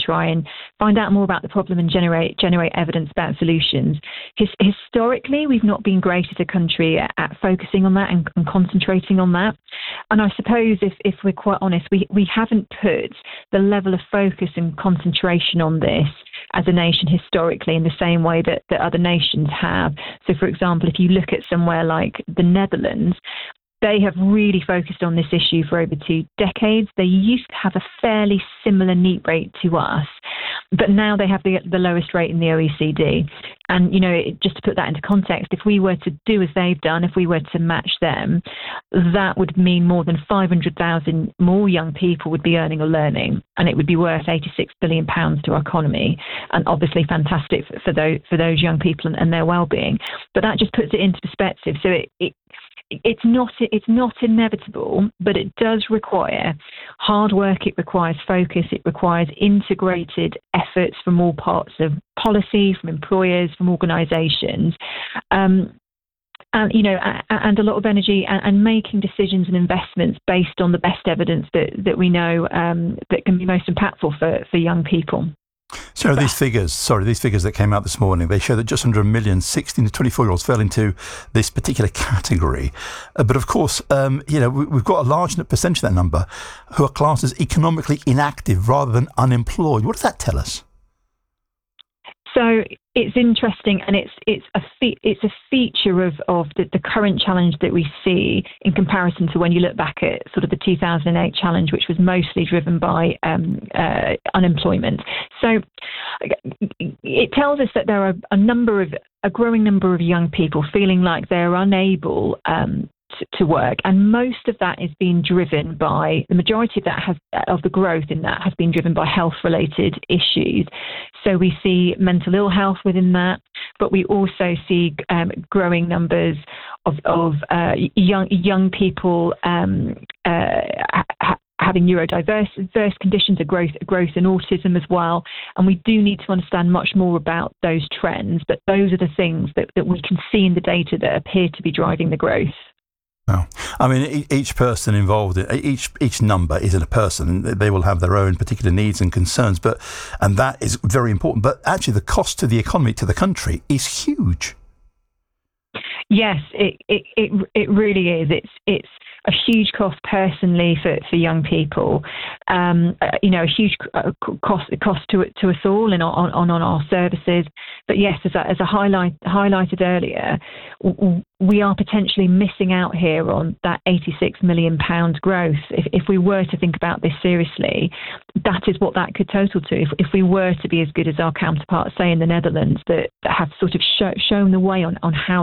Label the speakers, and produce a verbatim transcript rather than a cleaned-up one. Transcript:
Speaker 1: try and find out more about the problem and generate generate evidence about solutions. His, historically, we've not been great as a country at, at focusing on that and, and concentrating on that. And I suppose if, if we're quite honest, we, we haven't put the level of focus and concentration on this as a nation historically in the same way that, that other nations have. So, for example, if you look at somewhere like the Netherlands, they have really focused on this issue for over two decades. They used to have a fairly similar NEET rate to us, but now they have the, the lowest rate in the O E C D. And, you know, it, just to put that into context, if we were to do as they've done, if we were to match them, that would mean more than five hundred thousand more young people would be earning or learning, and it would be worth eighty-six billion pounds to our economy, and obviously fantastic for, for, those, for those young people and, and their well-being. But that just puts it into perspective. So it, it It's not it's not inevitable, but it does require hard work. It requires focus. It requires integrated efforts from all parts of policy, from employers, from organisations, um, and you know, and a lot of energy, and, and making decisions and investments based on the best evidence that that we know um, that can be most impactful for for young people.
Speaker 2: So these figures, sorry, these figures that came out this morning, they show that just under a million sixteen to twenty-four-year-olds fell into this particular category. Uh, but of course, um, you know, we, we've got a large percentage of that number who are classed as economically inactive rather than unemployed. What does that tell us?
Speaker 1: So it's interesting, and it's it's a fe- it's a feature of of the, the current challenge that we see in comparison to when you look back at sort of the two thousand eight challenge, which was mostly driven by um, uh, unemployment. So it tells us that there are a number of a growing number of young people feeling like they're unable um, to, to work, and most of that is being driven by the majority of that has of the growth in that has been driven by health-related issues. So we see mental ill health within that, but we also see um, growing numbers of, of uh, young young people um, uh, ha- having neurodiverse diverse conditions, a growth a growth in autism as well. And we do need to understand much more about those trends, but those are the things that, that we can see in the data that appear to be driving the growth.
Speaker 2: Well, I mean, each person involved, each each number is a person. They will have their own particular needs and concerns, but and that is very important. But actually, the cost to the economy, to the country, is huge.
Speaker 1: Yes, it it it, it really is. It's it's a huge cost personally for, for young people. Um, uh, you know, a huge uh, cost cost to to us all and on on, on our services. But yes, as I, as I highlight, highlighted earlier, w- we are potentially missing out here on that eighty-six million pounds growth. If, if we were to think about this seriously, that is what that could total to. If, if we were to be as good as our counterparts, say in the Netherlands, that, that have sort of show, shown the way on, on how